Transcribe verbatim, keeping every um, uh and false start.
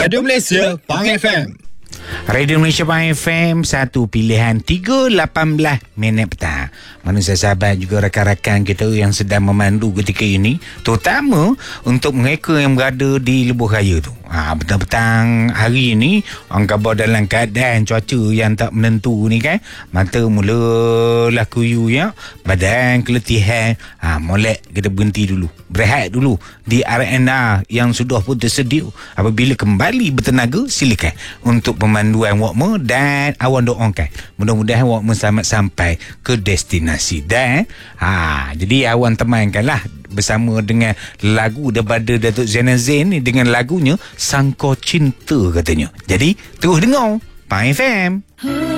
Radio Malaysia Pang F M. Radio Malaysia Pang F M, satu pilihan tiga lapan belas minit petang. Manusia sahabat juga rakan-rakan kita yang sedang memandu ketika ini, terutama untuk mereka yang berada di lebuh raya tu. Ha, petang-petang hari ini orang khabar dalam keadaan cuaca yang tak menentu ni kan, mata mulalah kuyu ya, badan keletihan. Ha, molek kita berhenti dulu, berehat dulu di R and R yang sudah pun tersedia. Apabila kembali bertenaga, silakan untuk pemanduan wakma dan awan doakan mudah-mudahan wakma selamat sampai ke destinasi. Dan ha, jadi awan temankanlah bersama dengan lagu daripada Datuk Zainal Zain ni, dengan lagunya Sangko Cinta katanya. Jadi terus dengar Pang F M.